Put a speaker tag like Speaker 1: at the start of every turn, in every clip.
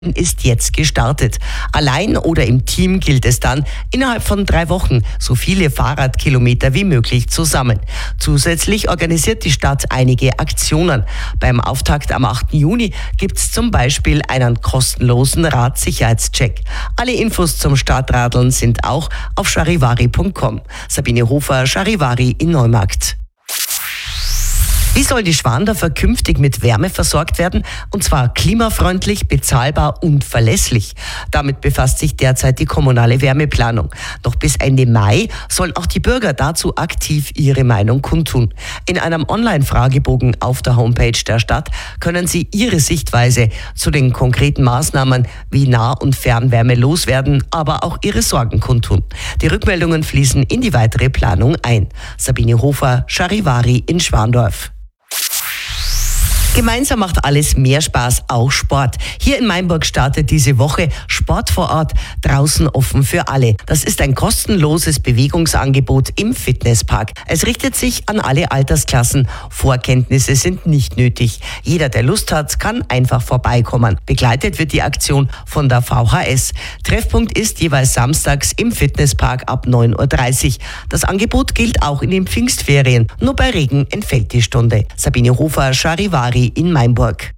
Speaker 1: ist jetzt gestartet. Allein oder im Team gilt es dann, innerhalb von 3 Wochen so viele Fahrradkilometer wie möglich zu sammeln. Zusätzlich organisiert die Stadt einige Aktionen. Beim Auftakt am 8. Juni gibt es zum Beispiel einen kostenlosen Radsicherheitscheck. Alle Infos zum Startradeln sind auch auf charivari.com. Sabine Hofer, Charivari in Neumarkt. Wie soll die Schwandorfer künftig mit Wärme versorgt werden? Und zwar klimafreundlich, bezahlbar und verlässlich. Damit befasst sich derzeit die kommunale Wärmeplanung. Noch bis Ende Mai sollen auch die Bürger dazu aktiv ihre Meinung kundtun. In einem Online-Fragebogen auf der Homepage der Stadt können Sie Ihre Sichtweise zu den konkreten Maßnahmen wie Nah- und Fernwärme loswerden, aber auch Ihre Sorgen kundtun. Die Rückmeldungen fließen in die weitere Planung ein. Sabine Hofer, Charivari in Schwandorf. Gemeinsam macht alles mehr Spaß, auch Sport. Hier in Mainburg startet diese Woche Sport vor Ort, draußen offen für alle. Das ist ein kostenloses Bewegungsangebot im Fitnesspark. Es richtet sich an alle Altersklassen. Vorkenntnisse sind nicht nötig. Jeder, der Lust hat, kann einfach vorbeikommen. Begleitet wird die Aktion von der VHS. Treffpunkt ist jeweils samstags im Fitnesspark ab 9:30 Uhr. Das Angebot gilt auch in den Pfingstferien. Nur bei Regen entfällt die Stunde. Sabine Hofer, Charivari in Mainburg.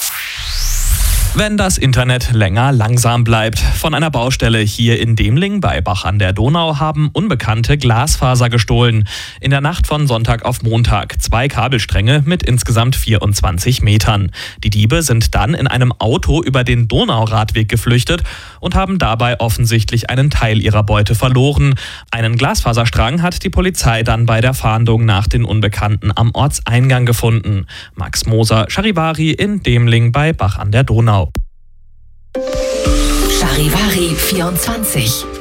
Speaker 2: Wenn das Internet länger langsam bleibt. Von einer Baustelle hier in Demling bei Bach an der Donau haben Unbekannte Glasfaser gestohlen. In der Nacht von Sonntag auf Montag 2 Kabelstränge mit insgesamt 24 Metern. Die Diebe sind dann in einem Auto über den Donauradweg geflüchtet und haben dabei offensichtlich einen Teil ihrer Beute verloren. Einen Glasfaserstrang hat die Polizei dann bei der Fahndung nach den Unbekannten am Ortseingang gefunden. Max Moser, Charivari in Demling bei Bach an der Donau.
Speaker 3: Charivari 24